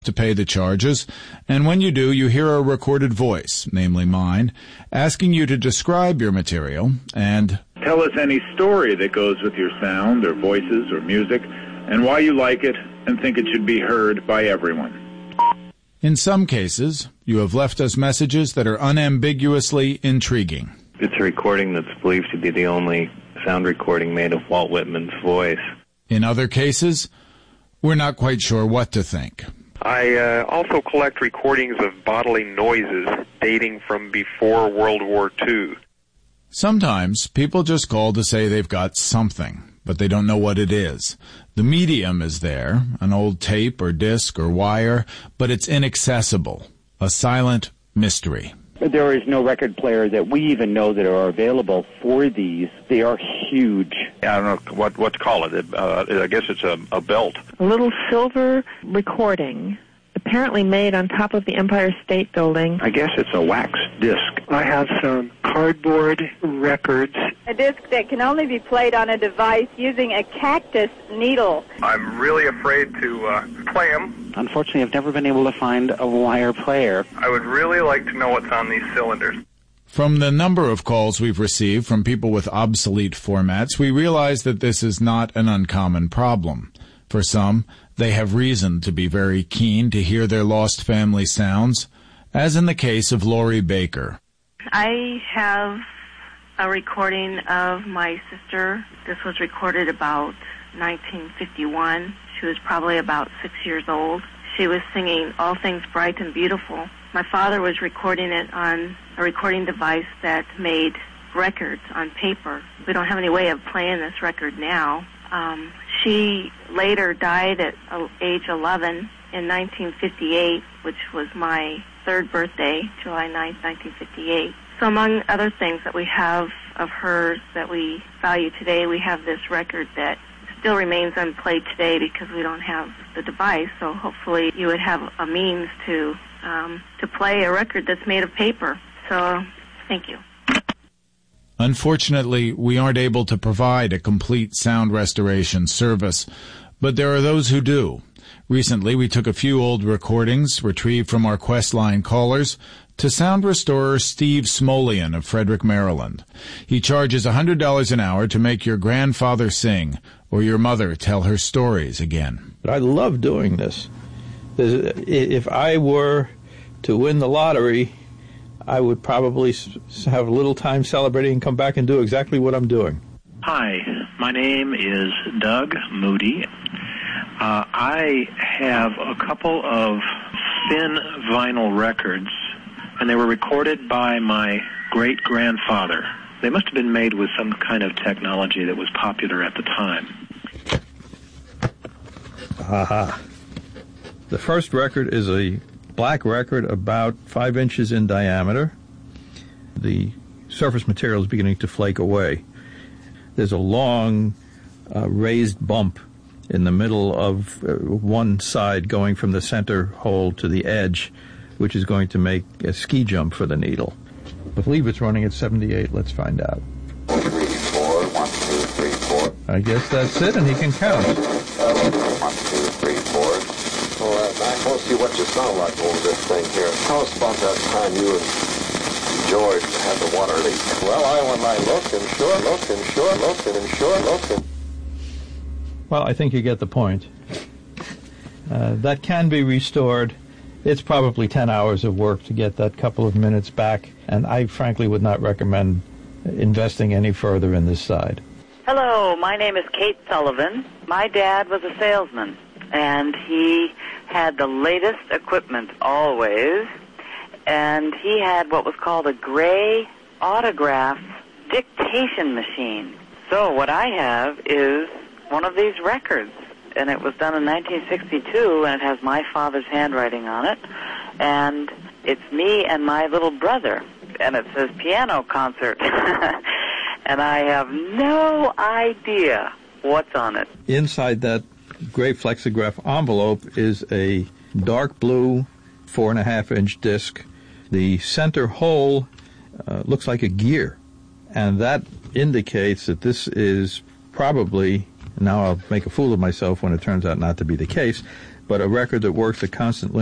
to pay the charges, and when you do, you hear a recorded voice, namely mine, asking you to describe your material and tell us any story that goes with your sound or voices or music and why you like it and think it should be heard by everyone. in some cases, you have left us messages that are unambiguously intriguing. It's a recording that's believed to be the only sound recording made of Walt Whitman's voice. In other cases, we're not quite sure what to think. I also collect recordings of bodily noises dating from before World War II. Sometimes people just call to say they've got something, but they don't know what it is. The medium is there, an old tape or disc or wire, but it's inaccessible, a silent mystery. There is no record player that we even know that are available for these. They are huge. I don't know what to call it. I guess it's a belt. A little silver recording, apparently made on top of the Empire State Building. I guess it's a wax disc. I have some cardboard records. A disc that can only be played on a device using a cactus needle. I'm really afraid to play them. Unfortunately, I've never been able to find a wire player. I would really like to know what's on these cylinders. From the number of calls we've received from people with obsolete formats, we realize that this is not an uncommon problem. For some, they have reason to be very keen to hear their lost family sounds, as in the case of Lori Baker. I have a recording of my sister. This was recorded about 1951. She was probably about 6 years old. She was singing All Things Bright and Beautiful. My father was recording it on a recording device that made records on paper. We don't have any way of playing this record now. She later died at age 11 in 1958, which was my third birthday, July 9th, 1958. So among other things that we have of hers that we value today, we have this record that still remains unplayed today because we don't have the device. So hopefully you would have a means to play a record that's made of paper. So thank you. Unfortunately, we aren't able to provide a complete sound restoration service, but there are those who do. Recently, we took a few old recordings retrieved from our Questline callers to sound restorer Steve Smolian of Frederick, Maryland. He charges $100 an hour to make your grandfather sing or your mother tell her stories again. But I love doing this. If I were to win the lottery, I would probably have a little time celebrating and come back and do exactly what I'm doing. Hi, my name is Doug Moody. I have a couple of thin vinyl records, and they were recorded by my great-grandfather. They must have been made with some kind of technology that was popular at the time. Aha. The first record is a black record about 5 inches in diameter. The surface material is beginning to flake away. There's a long raised bump in the middle of one side going from the center hole to the edge, which is going to make a ski jump for the needle. I believe it's running at 78. Let's find out. 3, 4, 1, 2, 3, 4. I guess that's it, and he can count. 1, 2, 3, 4. Well, I want to see what you sound like over this thing here. Tell us about that time you and George had the water leak. Well, when I looked and looked. Well, I think you get the point. That can be restored. It's probably 10 hours of work to get that couple of minutes back, and I frankly would not recommend investing any further in this side. Hello, my name is Kate Sullivan. My dad was a salesman, and he had the latest equipment always, and he had what was called a gray autograph dictation machine. So what I have is one of these records, and it was done in 1962, and it has my father's handwriting on it, and it's me and my little brother, and it says piano concert, and I have no idea what's on it. Inside that gray flexograph envelope is a dark blue 4.5-inch disc. The center hole looks like a gear, and that indicates that this is probably, now I'll make a fool of myself when it turns out not to be the case, but a record that works at constant